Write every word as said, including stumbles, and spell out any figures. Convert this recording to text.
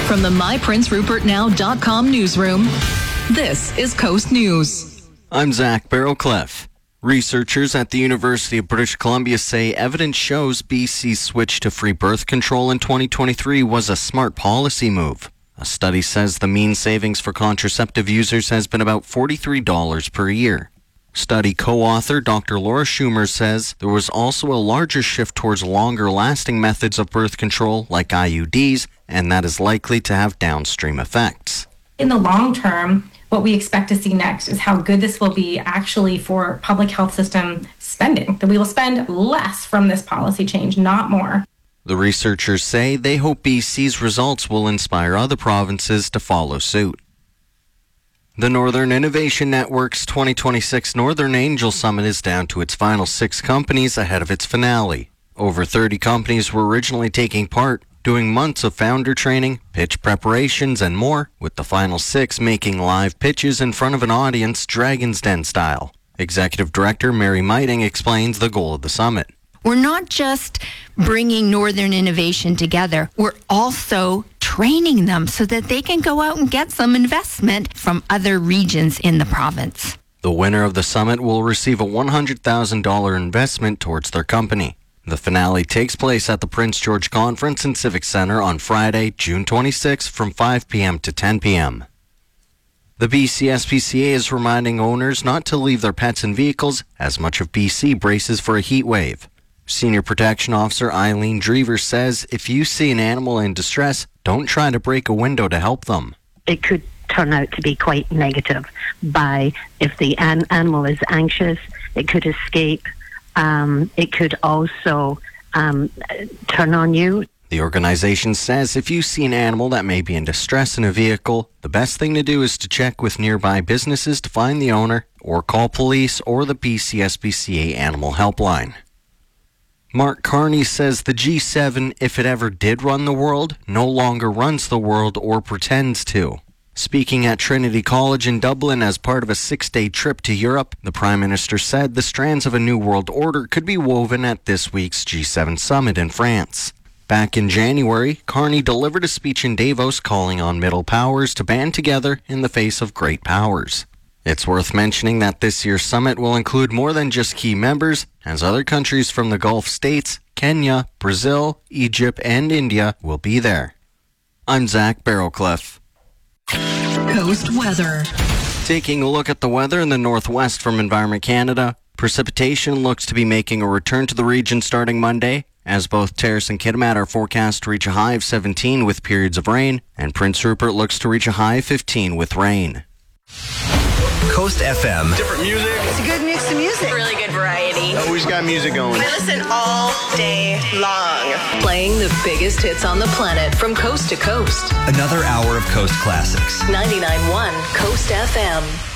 From the my prince rupert now dot com newsroom, this is Coast News. I'm Zach Barrowcliff. Researchers at the University of British Columbia say evidence shows B C's switch to free birth control in twenty twenty-three was a smart policy move. A study says the mean savings for contraceptive users has been about forty-three dollars per year. Study co-author Doctor Laura Schumer says there was also a larger shift towards longer-lasting methods of birth control like I U Ds, and that is likely to have downstream effects. In the long term, what we expect to see next is how good this will be actually for public health system spending, that we will spend less from this policy change, not more. The researchers say they hope B C's results will inspire other provinces to follow suit. The Northern Innovation Network's twenty twenty-six Northern Angel Summit is down to its final six companies ahead of its finale. Over thirty companies were originally taking part, doing months of founder training, pitch preparations, and more, with the final six making live pitches in front of an audience Dragon's Den style. Executive Director Mary Miting explains the goal of the summit. We're not just bringing Northern innovation together, we're also training them so that they can go out and get some investment from other regions in the province. The winner of the summit will receive a one hundred thousand dollars investment towards their company. The finale takes place at the Prince George Conference and Civic Centre on Friday, June twenty-sixth from five p.m. to ten p.m. The B C S P C A is reminding owners not to leave their pets in vehicles as much of B C braces for a heat wave. Senior Protection Officer Eileen Drever says if you see an animal in distress, don't try to break a window to help them. It could turn out to be quite negative by if the an- animal is anxious, it could escape, um, it could also um, turn on you. The organization says if you see an animal that may be in distress in a vehicle, the best thing to do is to check with nearby businesses to find the owner or call police or the B C S P C A Animal Helpline. Mark Carney says the G seven, if it ever did run the world, no longer runs the world or pretends to. Speaking at Trinity College in Dublin as part of a six-day trip to Europe, the Prime Minister said the strands of a new world order could be woven at this week's G seven summit in France. Back in January, Carney delivered a speech in Davos calling on middle powers to band together in the face of great powers. It's worth mentioning that this year's summit will include more than just key members, as other countries from the Gulf states, Kenya, Brazil, Egypt, and India will be there. I'm Zach Barrowcliff. Coast weather. Taking a look at the weather in the northwest from Environment Canada, precipitation looks to be making a return to the region starting Monday, as both Terrace and Kitimat are forecast to reach a high of seventeen with periods of rain, and Prince Rupert looks to reach a high of fifteen with rain. Coast F M. Different music. It's a good mix of music. Really good variety. Always got music going. I listen all day long. Playing the biggest hits on the planet from coast to coast. Another hour of Coast classics. ninety-nine point one Coast F M.